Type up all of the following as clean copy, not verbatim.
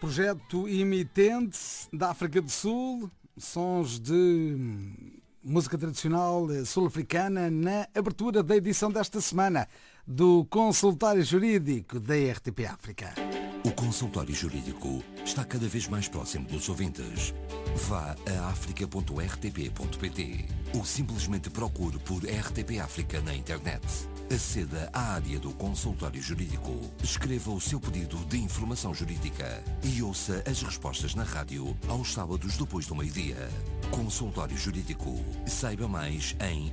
projeto emitente da África do Sul, sons de música tradicional sul-africana na abertura da edição desta semana do Consultório Jurídico da RTP África. O Consultório Jurídico está cada vez mais próximo dos ouvintes. Vá a africa.rtp.pt ou simplesmente procure por RTP África na internet. Aceda à área do Consultório Jurídico, escreva o seu pedido de informação jurídica e ouça as respostas na rádio aos sábados depois do meio-dia. Consultório Jurídico. Saiba mais em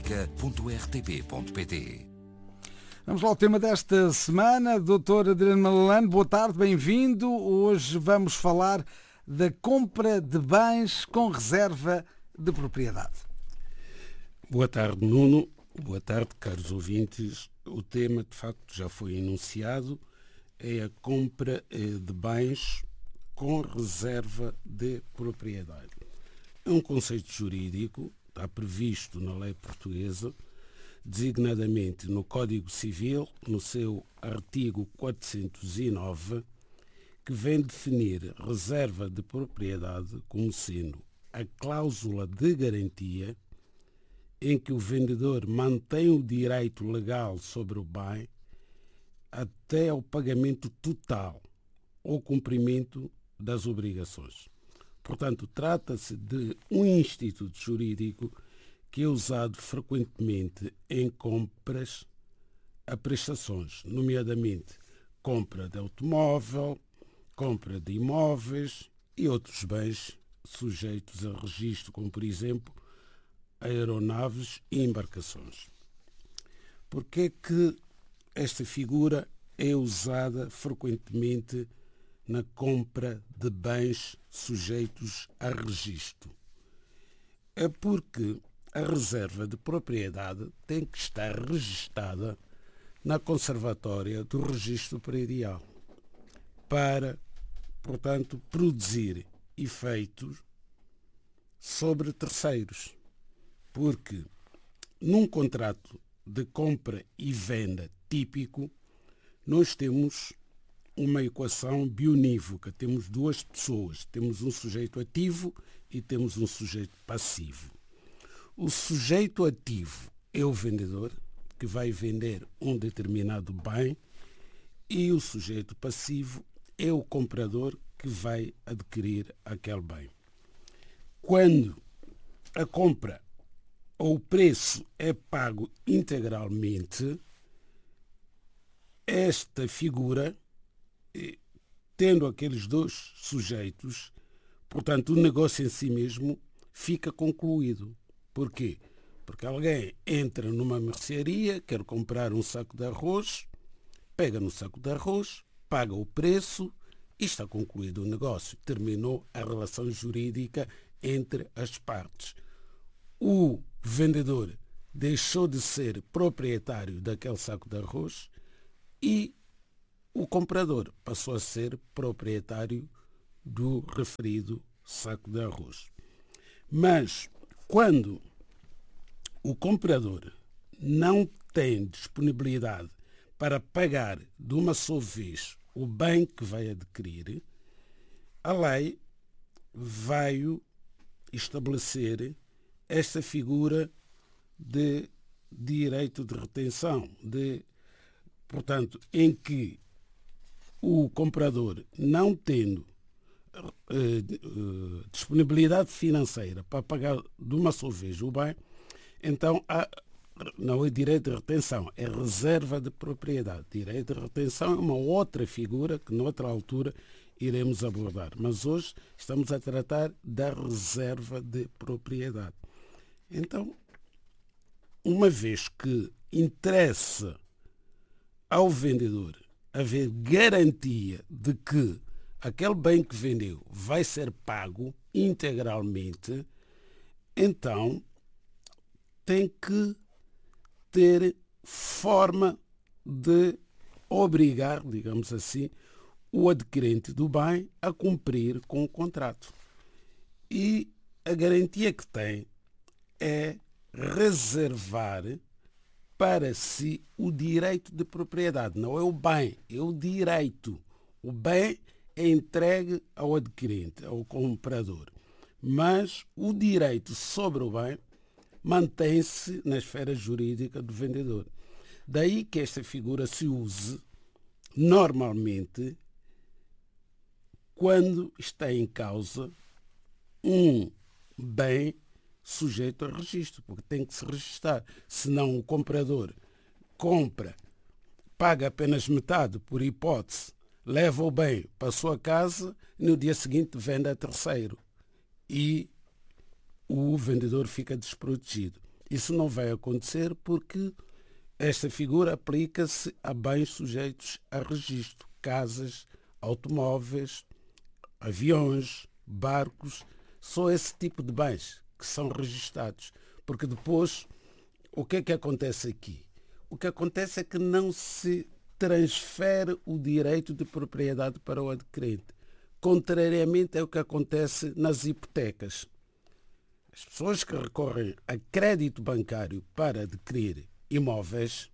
africa.rtp.pt. Vamos lá ao tema desta semana. Dr. Adriano Malalane, boa tarde, bem-vindo. Hoje vamos falar da compra de bens com reserva de propriedade. Boa tarde, Nuno. Boa tarde, caros ouvintes. O tema, de facto, já foi enunciado, é a compra de bens com reserva de propriedade. É um conceito jurídico, está previsto na lei portuguesa, designadamente no Código Civil, no seu artigo 409, que vem definir reserva de propriedade como sendo a cláusula de garantia em que o vendedor mantém o direito legal sobre o bem até ao pagamento total ou cumprimento das obrigações. Portanto, trata-se de um instituto jurídico que é usado frequentemente em compras a prestações, nomeadamente compra de automóvel, compra de imóveis e outros bens sujeitos a registro, como, por exemplo, aeronaves e embarcações. Por que é que esta figura é usada frequentemente na compra de bens sujeitos a registro? É porque a reserva de propriedade tem que estar registada na Conservatória do Registro Predial para, portanto, produzir efeitos sobre terceiros. Porque num contrato de compra e venda típico, nós temos uma equação bionívoca. Temos duas pessoas, temos um sujeito ativo e temos um sujeito passivo. O sujeito ativo é o vendedor, que vai vender um determinado bem, e o sujeito passivo é o comprador, que vai adquirir aquele bem. Quando a compra ou o preço é pago integralmente, esta figura, tendo aqueles dois sujeitos, portanto, o negócio em si mesmo fica concluído. Por quê? Porque alguém entra numa mercearia, quer comprar um saco de arroz, pega no saco de arroz, paga o preço e está concluído o negócio. Terminou a relação jurídica entre as partes. O vendedor deixou de ser proprietário daquele saco de arroz e o comprador passou a ser proprietário do referido saco de arroz. Mas quando o comprador não tem disponibilidade para pagar de uma só vez o bem que vai adquirir, a lei vai estabelecer esta figura de direito de retenção, portanto, em que o comprador, não tendo disponibilidade financeira para pagar de uma só vez o bem, então não é direito de retenção, é reserva de propriedade. Direito de retenção é uma outra figura que noutra altura iremos abordar, mas hoje estamos a tratar da reserva de propriedade. Então, uma vez que interessa ao vendedor haver garantia de que aquele bem que vendeu vai ser pago integralmente, então tem que ter forma de obrigar, digamos assim, o adquirente do bem a cumprir com o contrato. E a garantia que tem é reservar para si o direito de propriedade. Não é o bem, é o direito. O bem é entregue ao adquirente, ao comprador. Mas o direito sobre o bem mantém-se na esfera jurídica do vendedor. Daí que esta figura se use normalmente quando está em causa um bem sujeito a registro, porque tem que se registrar. Senão o comprador compra, paga apenas metade, por hipótese, leva o bem para a sua casa e no dia seguinte vende a terceiro. E o vendedor fica desprotegido. Isso não vai acontecer porque esta figura aplica-se a bens sujeitos a registro, casas, automóveis, aviões, barcos, só esse tipo de bens que são registados. Porque depois, o que é que acontece aqui? O que acontece é que não se transfere o direito de propriedade para o adquirente. Contrariamente ao que acontece nas hipotecas. As pessoas que recorrem a crédito bancário para adquirir imóveis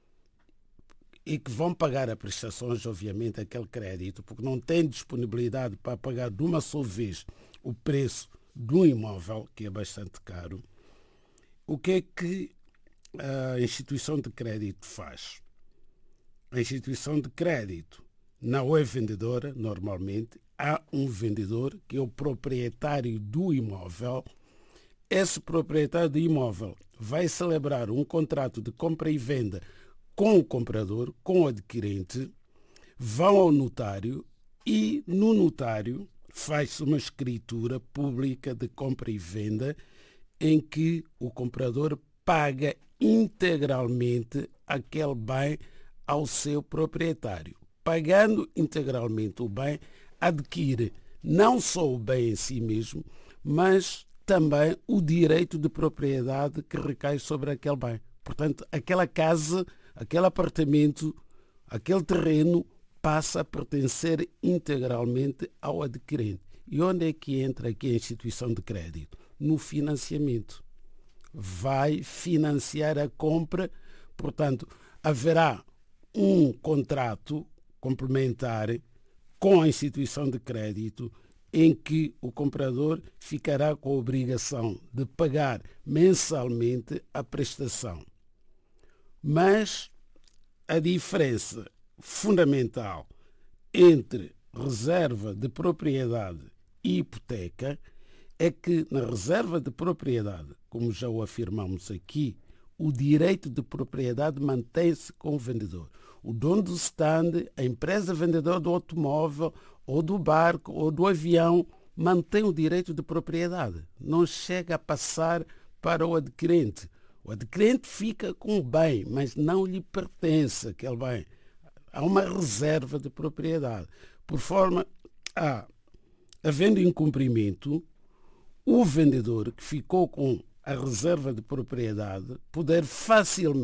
e que vão pagar as prestações, obviamente, aquele crédito, porque não têm disponibilidade para pagar de uma só vez o preço do imóvel, que é bastante caro, o que é que a instituição de crédito faz? A instituição de crédito não é vendedora, normalmente. Há um vendedor que é o proprietário do imóvel. Esse proprietário do imóvel vai celebrar um contrato de compra e venda com o comprador, com o adquirente, vão ao notário e no notário faz-se uma escritura pública de compra e venda em que o comprador paga integralmente aquele bem ao seu proprietário. Pagando integralmente o bem, adquire não só o bem em si mesmo, mas também o direito de propriedade que recai sobre aquele bem. Portanto, aquela casa, aquele apartamento, aquele terreno passa a pertencer integralmente ao adquirente. E onde é que entra aqui a instituição de crédito? No financiamento. Vai financiar a compra, portanto, haverá um contrato complementar com a instituição de crédito em que o comprador ficará com a obrigação de pagar mensalmente a prestação. Mas a diferença fundamental entre reserva de propriedade e hipoteca é que na reserva de propriedade, como já o afirmamos aqui, o direito de propriedade mantém-se com o vendedor. O dono do stand, a empresa vendedora do automóvel, ou do barco, ou do avião, mantém o direito de propriedade. Não chega a passar para o adquirente. O adquirente fica com o bem, mas não lhe pertence aquele bem. Há uma reserva de propriedade. Por forma a, havendo incumprimento, o vendedor que ficou com a reserva de propriedade poder facilmente